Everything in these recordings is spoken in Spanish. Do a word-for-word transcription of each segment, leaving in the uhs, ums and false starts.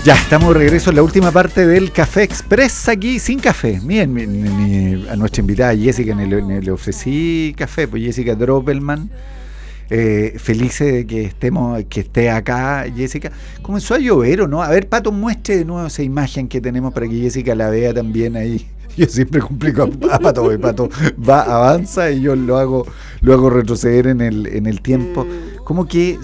Ya, estamos de regreso en la última parte del Café Express aquí, sin café. Miren, mi, mi, a nuestra invitada Jessica le, le, le ofrecí café, pues Jessica Droppelman. Eh, felices de que estemos, que esté acá Jessica. Comenzó a llover, ¿o no? A ver, Pato, muestre de nuevo esa imagen que tenemos para que Jessica la vea también ahí. Yo siempre complico a, a Pato, porque Pato va, avanza y yo lo hago, lo hago retroceder en el, en el tiempo. Como que,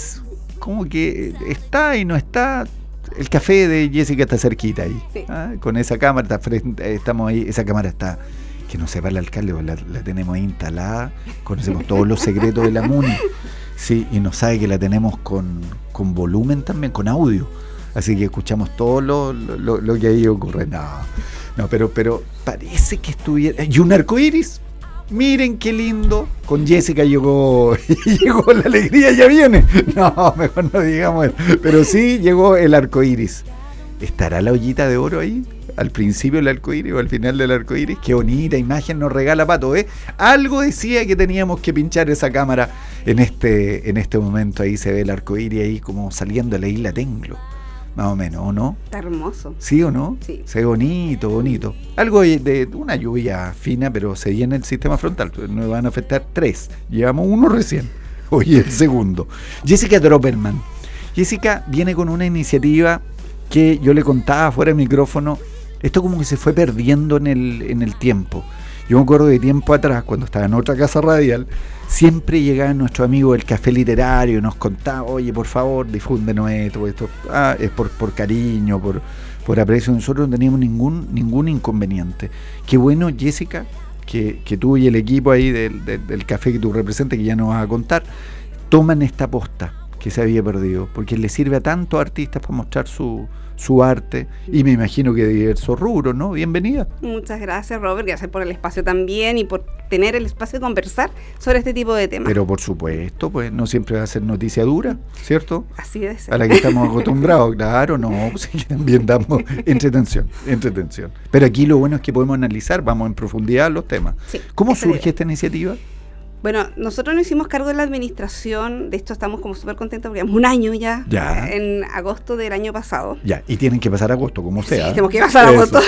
como que está y no está. El café de Jessica está cerquita ahí, sí. ¿Ah? Con esa cámara, está frente, estamos ahí, esa cámara está, que no sepa el alcalde, la, la tenemos ahí instalada, conocemos todos los secretos de la MUNI, sí, y nos sabe que la tenemos con, con volumen también, con audio, así que escuchamos todo lo, lo, lo que ahí ocurre. No, no, pero, pero parece que estuviera, y un arco iris. Miren qué lindo. Con Jessica llegó llegó la alegría, ya viene. No, mejor no digamos eso. Pero sí llegó el arco iris. ¿Estará la ollita de oro ahí? Al principio del arco iris o al final del arco iris. Qué bonita imagen nos regala Pato, ¿eh? Algo decía que teníamos que pinchar esa cámara en este, en este momento. Ahí se ve el arco iris ahí como saliendo de la isla Tenglo. Más o menos, ¿o no? Está hermoso. ¿Sí o no? Sí. Se ve bonito, bonito. Algo de, de una lluvia fina, pero se viene el sistema frontal. Nos van a afectar tres. Llevamos uno recién. Hoy el segundo. Jessica Droppelman. Jessica viene con una iniciativa que yo le contaba fuera de micrófono. Esto como que se fue perdiendo en el, en el tiempo. Yo me acuerdo de tiempo atrás, cuando estaba en otra casa radial, siempre llegaba nuestro amigo del café literario y nos contaba, oye, por favor, difúndenos esto, esto ah, es por, por cariño, por, por aprecio. Nosotros no teníamos ningún, ningún inconveniente. Qué bueno, Jessica, que, que tú y el equipo ahí del, del, del café que tú representas, que ya nos vas a contar, toman esta posta que se había perdido, porque le sirve a tantos artistas para mostrar su, su arte, y me imagino que de diversos rubros, ¿no? Bienvenida. Muchas gracias, Robert, gracias por el espacio también y por tener el espacio de conversar sobre este tipo de temas. Pero por supuesto, pues no siempre va a ser noticia dura, ¿cierto? Así debe ser. A la que estamos acostumbrados, claro, no, pues también damos entretención, entretención. Pero aquí lo bueno es que podemos analizar, vamos en profundidad a los temas. Sí, ¿cómo surge debe. esta iniciativa? Bueno, nosotros nos hicimos cargo de la administración, de esto estamos como súper contentos porque llevamos un año ya, ya, en agosto del año pasado. Ya, y tienen que pasar agosto, como sea. Sí, tenemos que pasar agosto.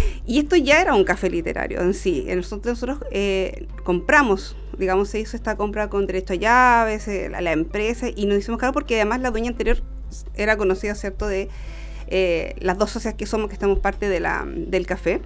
Y esto ya era un café literario en sí. Nosotros, nosotros eh, compramos, digamos, se hizo esta compra con derecho a llaves, eh, a la empresa, y nos hicimos cargo porque además la dueña anterior era conocida, ¿cierto?, de eh, las dos socias que somos, que estamos parte de la, del café.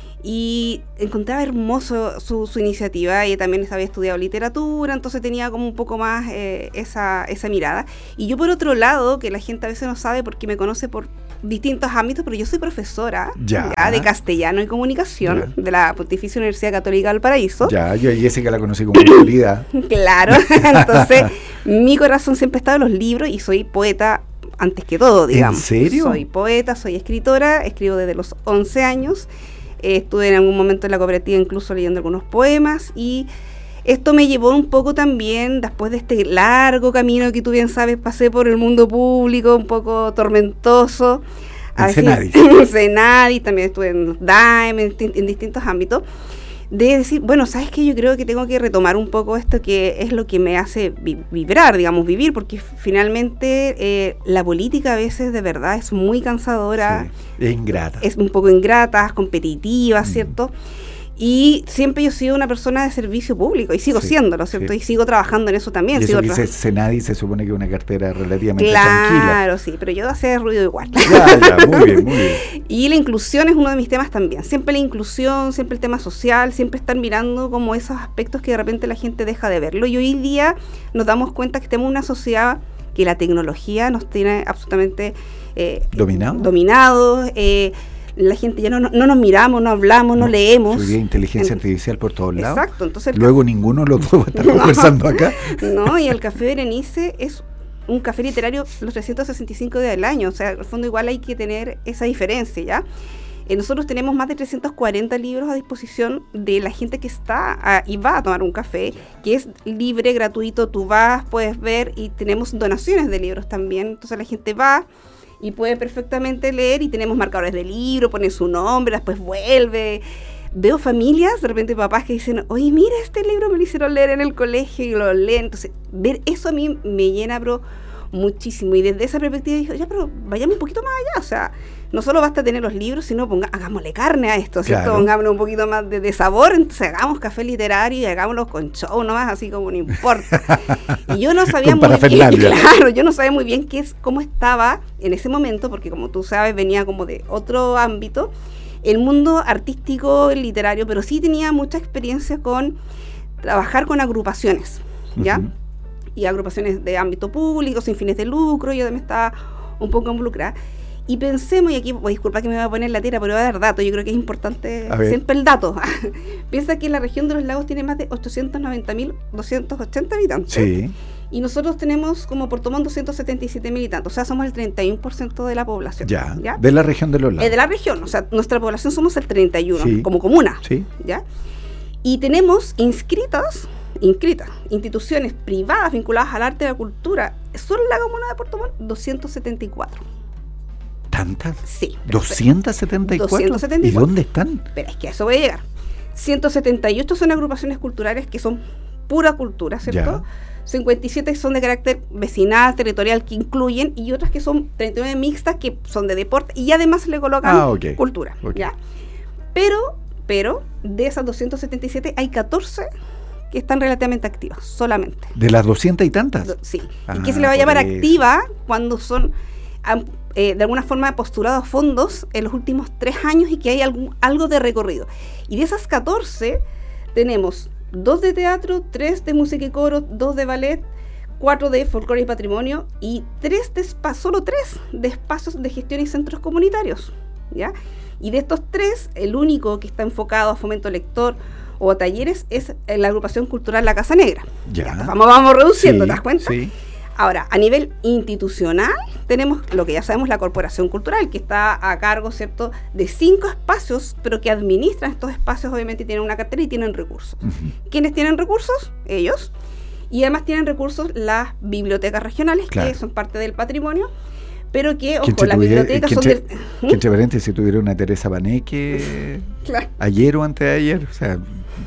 Y encontraba hermoso su, su iniciativa. Ella también había estudiado literatura, entonces tenía como un poco más eh, esa, esa mirada. Y yo, por otro lado, que la gente a veces no sabe porque me conoce por distintos ámbitos, pero yo soy profesora ya. Ya, de castellano y comunicación ya. de la Pontificia Universidad Católica de Valparaíso. Ya, yo a Jessica la conocí como autoridad. Claro, entonces mi corazón siempre ha estado en los libros y soy poeta antes que todo, digamos. ¿En serio? Soy poeta, soy escritora, escribo desde los once años. Eh, estuve en algún momento en la cooperativa incluso leyendo algunos poemas, y esto me llevó un poco también, después de este largo camino que tú bien sabes, pasé por el mundo público, un poco tormentoso. En Senadis. En Senadis, también estuve en D A E M, en, en distintos ámbitos, de decir, bueno, ¿sabes qué? Yo creo que tengo que retomar un poco esto que es lo que me hace vi- vibrar, digamos, vivir, porque finalmente eh, la política a veces de verdad es muy cansadora. Sí, es ingrata. Es un poco ingrata, competitiva, mm. ¿cierto? Y siempre yo he sido una persona de servicio público, y sigo sí, siéndolo, ¿cierto? Sí. Y sigo trabajando en eso también. Y sigo eso que dice Senadi se supone que es una cartera relativamente claro, tranquila. Claro, sí, pero yo hacía ruido igual. Ya, ya, muy bien, muy bien. Y la inclusión es uno de mis temas también. Siempre la inclusión, siempre el tema social, siempre estar mirando como esos aspectos que de repente la gente deja de verlo. Y hoy día nos damos cuenta que tenemos una sociedad que la tecnología nos tiene absolutamente eh, dominados. Dominados, eh, la gente ya no, no, no nos miramos, no hablamos, no, no leemos. Hay inteligencia en, artificial por todos lados. Exacto. Entonces luego ca- ninguno lo puede estar no, conversando acá. No, y el Café Berenice es un café literario los trescientos sesenta y cinco días del año. O sea, en el fondo igual hay que tener esa diferencia, ¿ya? Eh, nosotros tenemos más de trescientos cuarenta libros a disposición de la gente que está a, y va a tomar un café, que es libre, gratuito. Tú vas, puedes ver, y tenemos donaciones de libros también. Entonces la gente va y puede perfectamente leer, y tenemos marcadores de libro, pone su nombre, después vuelve. Veo familias, de repente papás que dicen, oye, mira, este libro me lo hicieron leer en el colegio, y lo leen. Entonces, ver eso a mí me llena, bro, muchísimo. Y desde esa perspectiva dije, ya, pero vayamos un poquito más allá. O sea, no solo basta tener los libros, sino ponga, hagámosle carne a esto, ¿cierto? Claro. Pongámosle un poquito más de, de sabor. Entonces hagamos café literario y hagámoslo con show nomás, así como no importa. Y yo no sabía muy bien, claro, yo no sabía muy bien qué es, cómo estaba en ese momento, porque como tú sabes, venía como de otro ámbito, el mundo artístico, el literario, pero sí tenía mucha experiencia con trabajar con agrupaciones, ¿ya? Uh-huh. Y agrupaciones de ámbito público, sin fines de lucro, yo también estaba un poco involucrada. Y pensemos, y aquí, pues, disculpa que me voy a poner la tira, pero voy a dar datos, yo creo que es importante siempre el dato. Piensa que la región de los lagos tiene más de ochocientos noventa mil doscientos ochenta habitantes. Sí. Y nosotros tenemos como Puerto Montt doscientos setenta y siete mil habitantes, o sea, somos el treinta y uno por ciento de la población. Ya, ¿ya? De la región de los lagos. Eh, de la región, o sea, nuestra población somos el treinta y uno, sí. como comuna. Sí. ¿Ya? Y tenemos inscritas, inscritas, instituciones privadas vinculadas al arte y la cultura, solo en la comuna de Puerto Montt, doscientos setenta y cuatro. ¿Tantas? Sí. ¿doscientos setenta y cuatro? doscientos setenta y cuatro. ¿Y dónde están? Pero es que a eso voy a llegar. ciento setenta y ocho son agrupaciones culturales que son pura cultura, ¿cierto? Ya. cincuenta y siete son de carácter vecinal, territorial, que incluyen, y otras que son treinta y nueve mixtas, que son de deporte, y además le colocan ah, okay. cultura, Okay. ¿ya? Pero, pero, de esas doscientos setenta y siete, hay catorce que están relativamente activas, solamente. ¿De las doscientas y tantas? Do, sí. Ah, ¿y qué se le va a llamar eso. activa cuando son... Han, eh, de alguna forma postulado fondos en los últimos tres años y que hay algún, algo de recorrido? Y de esas catorce tenemos dos de teatro, tres de música y coro, dos de ballet, cuatro de folclore y patrimonio y tres de spa, solo tres de espacios de gestión y centros comunitarios, ¿ya? Y de estos tres, el único que está enfocado a fomento lector o a talleres es la agrupación cultural La Casa Negra. Ya. Ya, vamos, vamos reduciendo, sí, ¿te das cuenta? Sí. Ahora, a nivel institucional, tenemos lo que ya sabemos, la Corporación Cultural, que está a cargo, ¿cierto?, de cinco espacios, pero que administran estos espacios, obviamente tienen una cartera y tienen recursos. Uh-huh. ¿Quiénes tienen recursos? Ellos. Y además tienen recursos las bibliotecas regionales, claro, que son parte del patrimonio, pero que, ojo, las tuviera, bibliotecas son... Entre, de, que entre paréntesis, si tuviera una Teresa Paneque, claro, ayer o antes de ayer, o sea...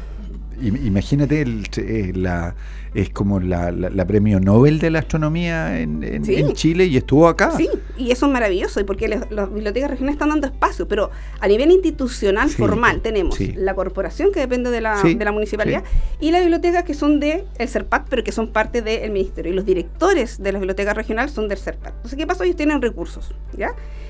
Imagínate, el, la, es como la, la, la premio Nobel de la astronomía en, en, sí, en Chile y estuvo acá. Sí, y eso es maravilloso, y porque les, las bibliotecas regionales están dando espacio, pero a nivel institucional, sí, formal, tenemos sí, la corporación que depende de la, sí, de la municipalidad, sí, y las bibliotecas que son del CERPAT, pero que son parte del ministerio, y los directores de las bibliotecas regionales son del CERPAT. Entonces, ¿qué pasó? Ellos tienen recursos, ¿ya?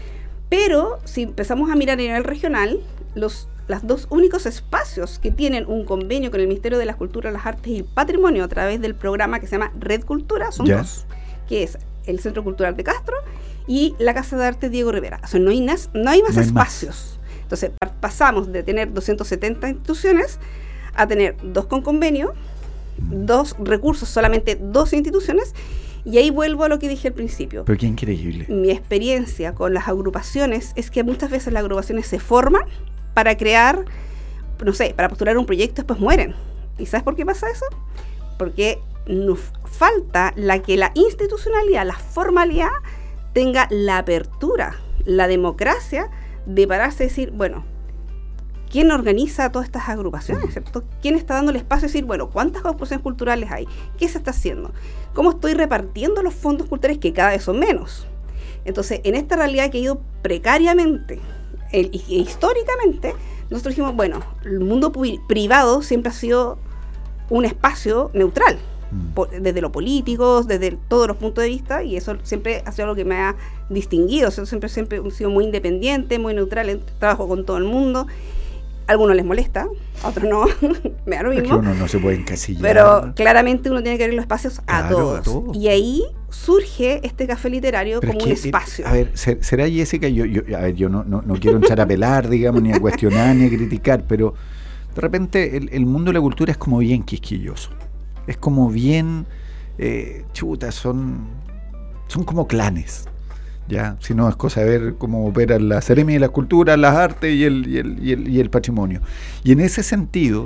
Pero si empezamos a mirar a nivel regional, los los dos únicos espacios que tienen un convenio con el Ministerio de la Cultura, las Artes y el Patrimonio a través del programa que se llama Red Cultura son yeah. dos, que es el Centro Cultural de Castro y la Casa de Arte Diego Rivera. O sea, no hay, nas, no hay más no hay espacios. Más. Entonces, pa- pasamos de tener doscientas setenta instituciones a tener dos con convenio, mm. dos recursos, solamente dos instituciones. Y ahí vuelvo a lo que dije al principio. Pero qué increíble. Mi experiencia con las agrupaciones es que muchas veces las agrupaciones se forman para crear, no sé, para postular un proyecto, después mueren. ¿Y sabes por qué pasa eso? Porque nos falta la que la institucionalidad, la formalidad, tenga la apertura, la democracia de pararse y decir, bueno, ¿quién organiza todas estas agrupaciones? ¿Cierto? ¿Quién está dando el espacio de decir, bueno, cuántas agrupaciones culturales hay? ¿Qué se está haciendo? ¿Cómo estoy repartiendo los fondos culturales que cada vez son menos? Entonces, en esta realidad que ha ido precariamente, El, y, históricamente, nosotros dijimos, bueno, el mundo pu- privado siempre ha sido un espacio neutral, mm. por, desde lo político, desde todos los puntos de vista, y eso siempre ha sido algo que me ha distinguido. O sea, siempre, siempre he sido muy independiente, muy neutral, trabajo con todo el mundo. A algunos les molesta, a otros no, me da lo mismo. Es que uno no se puede encasillar. Pero claramente uno tiene que abrir los espacios a, claro, todos. a todos. Y ahí surge este café literario pero como es que, un espacio. A ver, será Jessica, yo, yo, a ver, yo no, no, no quiero echar a pelar, digamos, ni a cuestionar, ni a criticar, pero de repente el, el mundo de la cultura es como bien quisquilloso. Es como bien, eh, chuta, son, son como clanes. Ya, si no es cosa de ver cómo operan la Seremi de las Culturas, las artes y el, y, el, y, el, y el patrimonio. Y en ese sentido,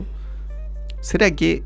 ¿será que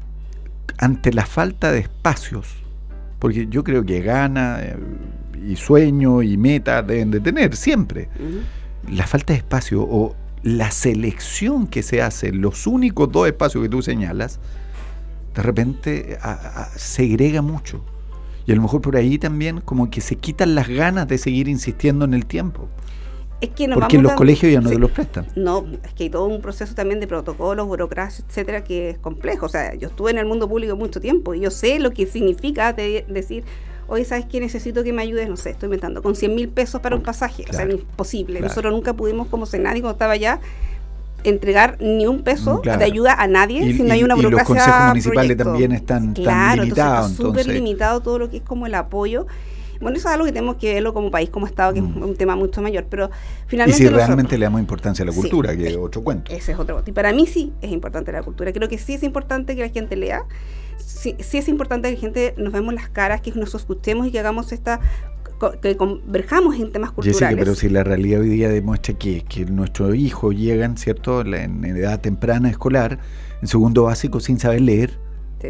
ante la falta de espacios, porque yo creo que gana eh, y sueño y meta deben de tener siempre, uh-huh. la falta de espacio o la selección que se hace, los únicos dos espacios que tú señalas, de repente a, a, segrega mucho. Y a lo mejor por ahí también como que se quitan las ganas de seguir insistiendo en el tiempo. Es que nos Porque vamos los dando- colegios ya no sí. te los prestan. No, es que hay todo un proceso también de protocolos, burocracia, etcétera, que es complejo. O sea, yo estuve en el mundo público mucho tiempo y yo sé lo que significa de- decir, oye, ¿sabes qué? Necesito que me ayudes, no sé, estoy inventando, con cien mil pesos para un pasaje. Claro, o sea, imposible. claro. Nosotros nunca pudimos, como Senadi, cuando estaba allá, entregar ni un peso Mm, claro. de ayuda a nadie Y, si no y- hay una y los burocracia. consejos municipales proyecto. también están tan Claro, limitados. entonces está súper Entonces, limitado todo lo que es como el apoyo. Bueno, eso es algo que tenemos que verlo como país, como Estado, que Mm. es un tema mucho mayor, pero y finalmente si nosotros- realmente le damos importancia a la Sí, cultura, que es es- otro cuento. ese es otro voto. Y para mí sí es importante la cultura. Creo que sí es importante que la gente lea. Sí, sí es importante que la gente nos vemos las caras, que nos escuchemos y que hagamos esta, co- que converjamos en temas culturales. Jessica, pero si la realidad hoy día demuestra que, que nuestros hijos llegan, ¿cierto?, La- en edad temprana escolar, en segundo básico, sin saber leer, Sí.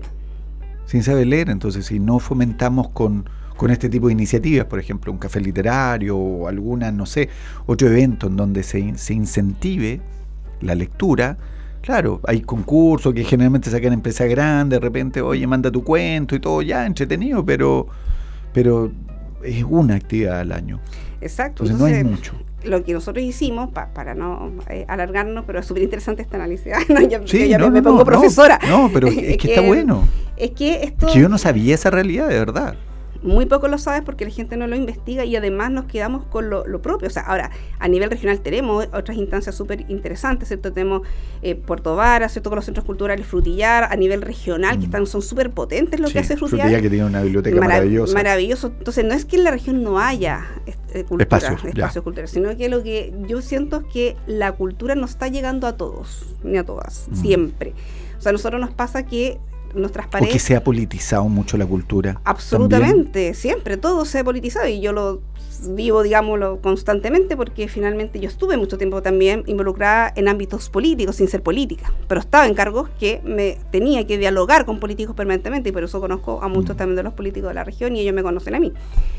sin saber leer. Entonces, si no fomentamos con, con este tipo de iniciativas, por ejemplo, un café literario o alguna, no sé, otro evento en donde se, in- se incentive la lectura. Claro, hay concursos que generalmente sacan empresas grandes, de repente, oye, manda tu cuento y todo, ya, entretenido, pero, pero es una actividad al año. Exacto. Entonces, no hay Entonces, mucho. lo que nosotros hicimos, pa- para no eh, alargarnos, pero es súper interesante este análisis. No, ya, Sí, ya no, me, me no, pongo no, profesora. No, pero es que, está bueno. Es que esto... Es que yo no sabía esa realidad, de verdad. Muy poco lo sabes porque la gente no lo investiga y además nos quedamos con lo, lo propio. O sea, ahora, a nivel regional tenemos otras instancias súper interesantes, ¿cierto? Tenemos eh, Puerto Vara, ¿cierto? Con los centros culturales Frutillar, a nivel regional, Mm. que están, son súper potentes lo Sí, que hace Frutillar. Frutillar, que tiene una biblioteca Marav- maravillosa. Maravilloso. Entonces, no es que en la región no haya eh, cultura, Espacios, ya. espacios culturales, sino que lo que yo siento es que la cultura no está llegando a todos, ni a todas, Mm. siempre. O sea, a nosotros nos pasa que nuestras O paredes... que se ha politizado mucho la cultura. Absolutamente, también. siempre, todo se ha politizado y yo lo vivo, digámoslo, constantemente porque finalmente yo estuve mucho tiempo también involucrada en ámbitos políticos sin ser política, pero estaba en cargos que me tenía que dialogar con políticos permanentemente y por eso conozco a muchos Mm. también de los políticos de la región y ellos me conocen a mí.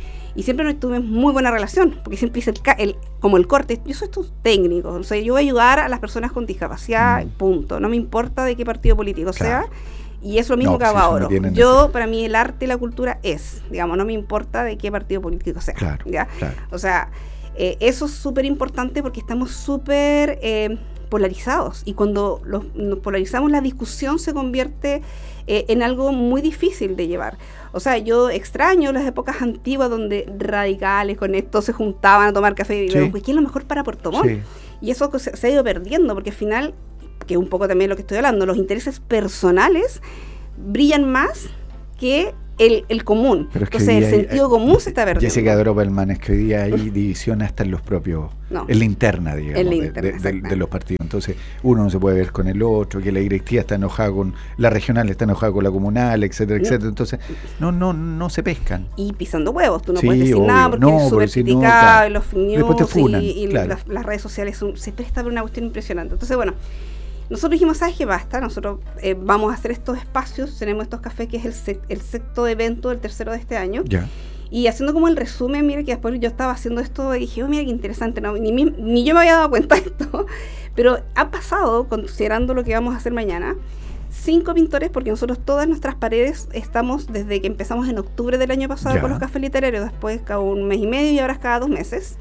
Y siempre nos tuve muy buena relación, porque siempre hice el, ca- el, como el corte, yo soy tu técnico, o sea, yo voy a ayudar a las personas con discapacidad, Mm. punto, no me importa de qué partido político Claro. sea. Y es lo mismo No, que pues hago eso no ahora. tiene Yo, necesidad. para mí, el arte y la cultura es, digamos, no me importa de qué partido político sea. Claro, ¿ya? claro. O sea, eh, eso es súper importante porque estamos súper eh, polarizados. Y cuando los, nos polarizamos, la discusión se convierte eh, en algo muy difícil de llevar. O sea, yo extraño las épocas antiguas donde radicales con esto se juntaban a tomar café y Sí. digo, pues, ¿qué es lo mejor para Puerto Montt? Sí. Y eso se, se ha ido perdiendo porque al final, que es un poco también lo que estoy hablando, los intereses personales brillan más que el, el común. Pero es que Entonces hoy el hay- sentido común se está perdiendo. Jessica Droppelman, es que hoy día hay división hasta en los propios, No. en la interna, digamos, En la de- interna, de, de- exactamente. de los partidos. Entonces, uno no se puede ver con el otro, que la directiva está enojada con la regional, está enojada con la comunal, etcétera, No. etcétera. Entonces, no, no, no se pescan. Y pisando huevos, tú no Sí, puedes decir obvio. nada porque No, eres súper porque si no, criticado, claro. y los Después te news funan, y, y claro. las, las redes sociales son- se presta por una cuestión impresionante. Entonces, bueno, nosotros dijimos, ¿sabes qué? Basta, nosotros eh, vamos a hacer estos espacios, tenemos estos cafés que es el, sec- el sexto evento, el tercero de este año. Ya. Y haciendo como el resumen, mire que después yo estaba haciendo esto y dije, oh, mira qué interesante, no, ni, mi- ni yo me había dado cuenta de esto, pero ha pasado, considerando lo que vamos a hacer mañana, cinco pintores, porque nosotros todas nuestras paredes estamos desde que empezamos en octubre del año pasado Ya. con los cafés literarios, después cada un mes y medio y ahora es cada dos meses.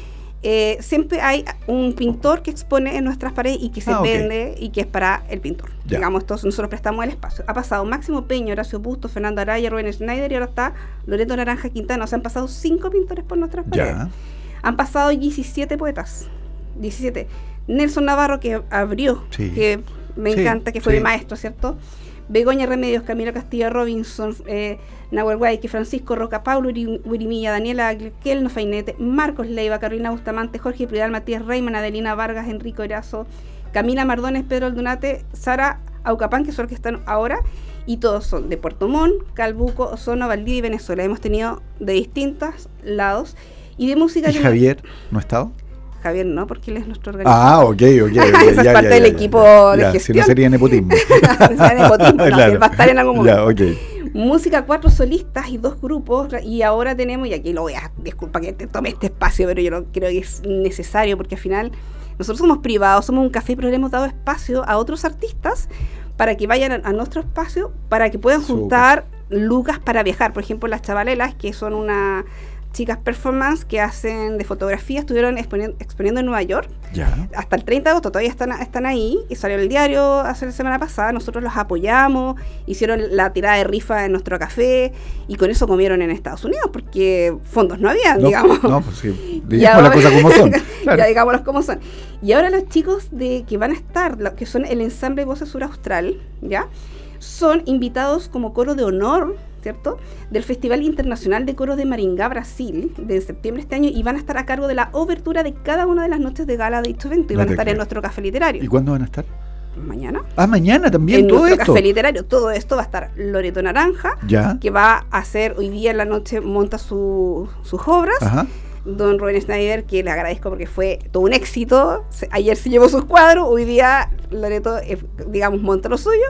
Eh, siempre hay un pintor que expone en nuestras paredes y que se Ah, ok. vende y que es para el pintor. Ya. Digamos, todos nosotros prestamos el espacio. Ha pasado Máximo Peña, Horacio Busto, Fernando Araya, Rubén Schneider y ahora está Loreto Naranja Quintana. O sea, han pasado cinco pintores por nuestras paredes. Ya. Han pasado diecisiete poetas. diecisiete. Nelson Navarro, que abrió, Sí. que me Sí, encanta, que fue sí. mi maestro, ¿cierto? Begoña Remedios, Camila Castilla Robinson, eh, Nahuel Guayque, Francisco Roca, Paulo Uri- Urimilla, Daniela Kelno Fainete, Marcos Leiva, Carolina Bustamante, Jorge Pridal, Matías Reyman, Adelina Vargas, Enrico Erazo, Camila Mardones, Pedro Aldunate, Sara Aucapán, que son los que están ahora, y todos son de Puerto Montt, Calbuco, Osorno, Valdivia y Venezuela. Hemos tenido de distintos lados. Y de música... ¿Y que Javier no ha estado? Javier no, porque él es nuestro organizador. Ah, ok, ok. okay Esa es parte del equipo de Ya, si gestión. no sería nepotismo. Esa es nepotismo, no, Claro. él va a estar en algún momento. Ya, ok. Música, cuatro solistas y dos grupos. Y ahora tenemos, y aquí lo voy a, disculpa que te tome este espacio, pero yo no creo que es necesario, porque al final nosotros somos privados, somos un café, pero le hemos dado espacio a otros artistas para que vayan a, a nuestro espacio, para que puedan Súper. juntar lucas para viajar. Por ejemplo, las chavalelas, que son una chicas performance que hacen de fotografía, estuvieron exponiendo, exponiendo en Nueva York ya. hasta el treinta de agosto, todavía están, están ahí, y salió el diario hace la semana pasada, nosotros los apoyamos, hicieron la tirada de rifa en nuestro café, y con eso comieron en Estados Unidos, porque fondos no habían, no, digamos. No, pues sí, digamos las cosas como son. Claro. Ya digámoslas como son. Y ahora los chicos de que van a estar, lo, que son el ensamble Voces Sur Austral, ¿ya? Son invitados como coro de honor, ¿cierto?, del Festival Internacional de Coros de Maringá, Brasil, de septiembre de este año, y van a estar a cargo de la obertura de cada una de las noches de gala de dicho evento, y no van a estar creo. en nuestro café literario. ¿Y cuándo van a estar? Mañana. Ah, mañana también, en todo nuestro esto. Café literario, todo esto va a estar Loreto Naranja, ya. que va a hacer, hoy día en la noche monta su, sus obras. Ajá. Don Rubén Schneider, que le agradezco porque fue todo un éxito. Ayer se llevó sus cuadros, hoy día Loreto, eh, digamos, monta lo suyo.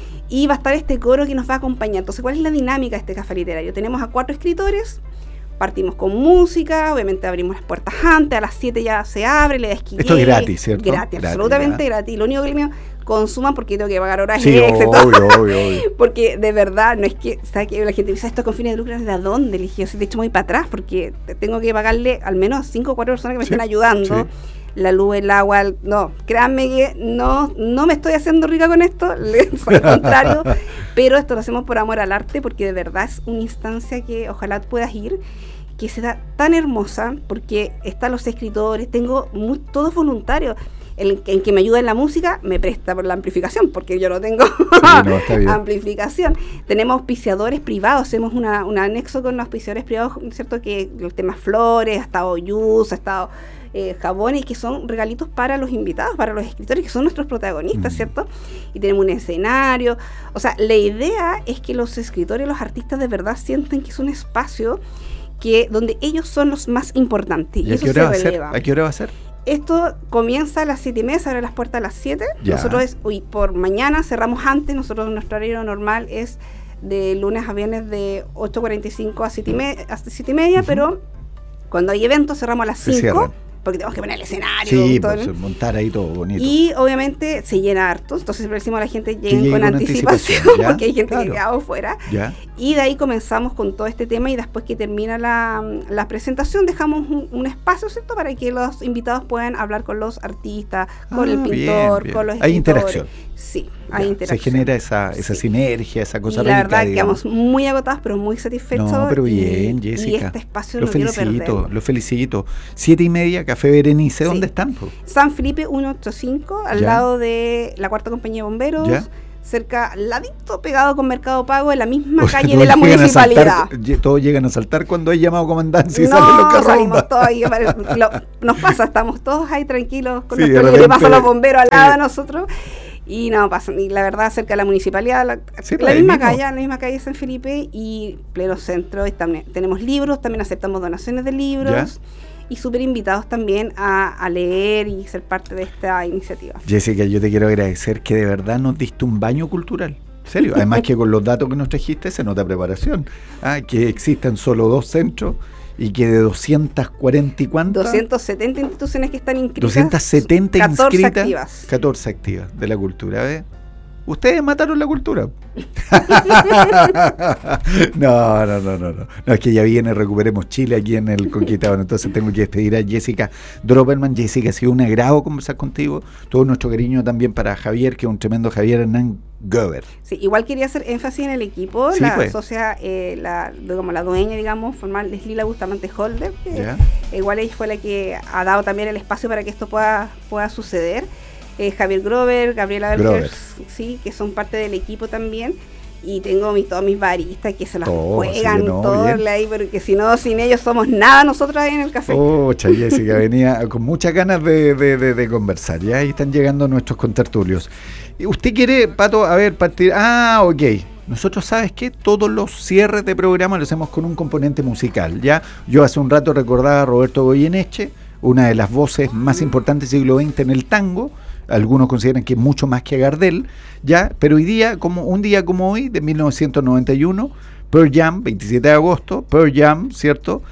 Y va a estar este coro que nos va a acompañar. Entonces, ¿cuál es la dinámica de este café literario? Tenemos a cuatro escritores, partimos con música, obviamente abrimos las puertas antes, a las siete ya se abre, le da esquille. Esto es gratis, ¿cierto? Gratis, gratis absolutamente ya. gratis. Lo único que le consuman porque tengo que pagar horas sí, extra. Obvio, obvio, obvio. Porque de verdad, no es que, ¿sabes qué? La gente dice, esto con fines de lucro, ¿de dónde? Le dije, yo de hecho muy para atrás porque tengo que pagarle al menos a cinco o cuatro personas que me sí, estén ayudando. Sí. La luz, el agua, el, no, créanme que no, no me estoy haciendo rica con esto, al contrario, pero esto lo hacemos por amor al arte, porque de verdad es una instancia que ojalá puedas ir, que se da tan hermosa, porque están los escritores, tengo muy, todos voluntarios. El, el que me ayuda en la música me presta por la amplificación, porque yo no tengo sí, no, amplificación. Tenemos auspiciadores privados, hacemos una, un anexo con los auspiciadores privados, ¿cierto? Que el tema flores, ha estado yus, ha estado eh, jabones, que son regalitos para los invitados, para los escritores, que son nuestros protagonistas, mm. ¿cierto? Y tenemos un escenario. O sea, la idea es que los escritores, los artistas de verdad sienten que es un espacio que donde ellos son los más importantes. ¿Y, y a, eso qué hora se va a releva. ser? ¿A qué hora va a ser? Esto comienza a las siete y media, se abre las puertas a las siete. Ya. Nosotros es, hoy por mañana cerramos antes. Nosotros nuestro horario normal es de lunes a viernes de ocho cuarenta y cinco a siete y media, hasta siete y media, uh-huh. pero cuando hay eventos cerramos a las cinco. Porque tenemos que poner el escenario. Sí, todo, pues, ¿no? montar ahí todo bonito. Y obviamente se llena harto. Entonces siempre decimos a la gente lleguen con, con anticipación, anticipación porque hay gente claro. que queda fuera. ¿Ya? Y de ahí comenzamos con todo este tema y después que termina la, la presentación dejamos un, un espacio, ¿cierto? Para que los invitados puedan hablar con los artistas, con ah, el pintor, bien, bien. con los escritores. Hay interacción. Sí, ya, hay interacción. Se genera esa, esa sí. sinergia, esa cosa y la rica, verdad, digamos. quedamos muy agotados, pero muy satisfechos. No, pero bien, y, Jessica. Y este espacio lo no felicito, quiero perder. Lo felicito. Siete y media, Café Berenice, ¿dónde sí. están? Po? San Felipe ciento ochenta y cinco, al ya. lado de la Cuarta Compañía de Bomberos. ¿Ya? Cerca, al ladito, pegado con Mercado Pago, en la misma o sea, calle de la municipalidad. Saltar, todos llegan a saltar cuando hay llamado comandancia y no, salen los carros. Salimos todos ahí, lo, nos pasa, estamos todos ahí tranquilos con sí, nuestro libro, pasan los bomberos al lado sí. de nosotros. Y no pasan, y la verdad, cerca de la municipalidad, la, sí, la misma mismo. calle, la misma calle de San Felipe y pleno centro. Y también, tenemos libros, también aceptamos donaciones de libros. ¿Ya? Y súper invitados también a, a leer y ser parte de esta iniciativa. Jessica, yo te quiero agradecer que de verdad nos diste un baño cultural. ¿En serio? Además que con los datos que nos trajiste se nota preparación. Ah, que existen solo dos centros y que de doscientas cuarenta y cuántas. doscientas setenta instituciones que están inscritas. doscientas setenta catorce inscritas. Activas. catorce activas de la cultura, ¿ves? Ustedes mataron la cultura. no, no, no, no, no. No, es que ya viene Recuperemos Chile aquí en el Conquistador. Entonces tengo que despedir a Jessica Droppelman. Jessica, ha sido un agrado conversar contigo. Todo nuestro cariño también para Javier, que es un tremendo Javier Hernán Gober. Sí, igual quería hacer énfasis en el equipo. Sí, la pues. socia, eh, la, digamos, la dueña, digamos, formal, es Lila Bustamante Holder. Que yeah. Igual ella fue la que ha dado también el espacio para que esto pueda, pueda suceder. Eh, Javier Grover, Gabriela Berger, sí, que son parte del equipo también. Y tengo mis, todos mis baristas que se las oh, juegan, sí, no, todos ahí, porque si no, sin ellos somos nada nosotros ahí en el café. Oh, Jessica, venía con muchas ganas de, de, de, de conversar. Ya ahí están llegando nuestros contertulios. ¿Usted quiere, Pato, a ver, partir? Ah, ok. Nosotros, ¿sabes qué? Todos los cierres de programa los hacemos con un componente musical, ¿ya? Yo hace un rato recordaba a Roberto Goyeneche, una de las voces más importantes del siglo veinte en el tango. Algunos consideran que mucho más que Gardel, ya, pero hoy día, como un día como hoy, de mil novecientos noventa y uno, Pearl Jam, veintisiete de agosto, Pearl Jam, ¿cierto?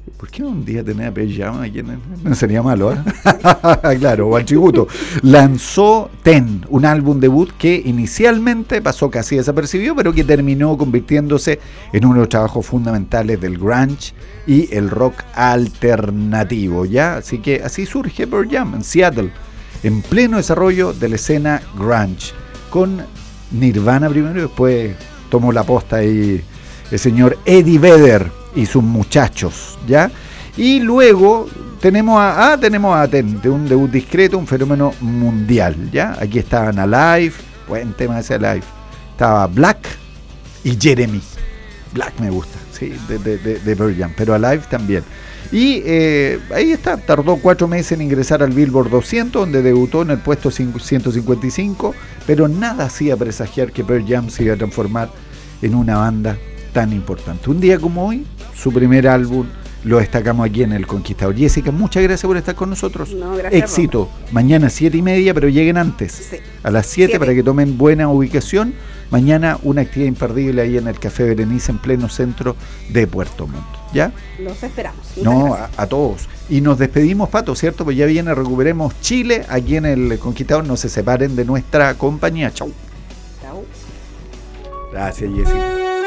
¿Por qué un día tener a Pearl Jam aquí? En el, no sería malo, ¿eh? Claro, o al tributo. Lanzó Ten, un álbum debut que inicialmente pasó casi desapercibido, pero que terminó convirtiéndose en uno de los trabajos fundamentales del grunge y el rock alternativo, ¿ya? Así que así surge Pearl Jam en Seattle, en pleno desarrollo de la escena grunge, con Nirvana primero y después tomó la posta ahí el señor Eddie Vedder y sus muchachos, ¿ya? Y luego tenemos a, ah, tenemos a Ten, de un debut discreto, un fenómeno mundial, ¿ya? Aquí estaban Alive, buen tema ese Alive, estaba Black y Jeremy. Black me gusta, sí, de, de, de, de Pearl Jam, pero Alive también. Y eh, ahí está, tardó cuatro meses en ingresar al Billboard doscientos, donde debutó en el puesto ciento cincuenta y cinco, pero nada hacía presagiar que Pearl Jam se iba a transformar en una banda tan importante. Un día como hoy, su primer álbum lo destacamos aquí en El Conquistador. Jessica, muchas gracias por estar con nosotros. No, gracias, éxito. Roma. Mañana siete y media, pero lleguen antes. Sí. A las siete, siete para que tomen buena ubicación. Mañana una actividad imperdible ahí en el Café Berenice, en pleno centro de Puerto Montt. ¿Ya? Los esperamos. Muchas no, a, a todos. Y nos despedimos, Pato, ¿cierto? Pues ya viene Recuperemos Chile aquí en El Conquistador. No se separen de nuestra compañía. Chau. Chau. Gracias, Jessica.